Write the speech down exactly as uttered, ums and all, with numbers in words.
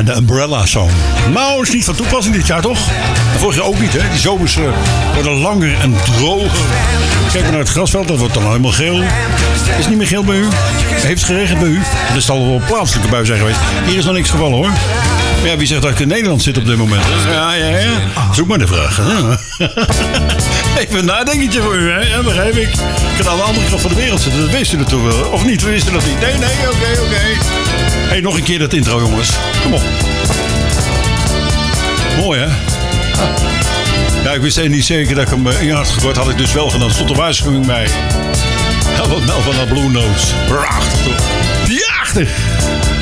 En de Umbrella Song. Nou, is niet van toepassing dit jaar, toch? En vorig jaar ook niet, hè? Die zomers uh, worden langer en droger. Kijk maar naar het grasveld, dat wordt dan helemaal geel. Is het niet meer geel bij u? Heeft het geregend bij u? Dat zal wel plaatselijke bui zijn geweest. Hier is nog niks gevallen, hoor. Maar ja, wie zegt dat ik in Nederland zit op dit moment? Ja, ja, ja. Zoek maar de vraag. Even een nadenkentje voor u, hè? Ja, begrijp ik. Ik kan aan de andere kant van de wereld zitten, dat wist u natuurlijk wel. Of niet, we wisten dat niet. Nee, nee, oké, okay, oké. Okay. Hé, hey, nog een keer dat intro, jongens. Kom op. Mooi, hè? Ja, ik wist niet zeker dat ik hem in had gegooid. Had ik dus wel gedaan. Er stond een waarschuwing bij. Ja, wat Mel van de Blue Notes. Prachtig, toch? Prachtig.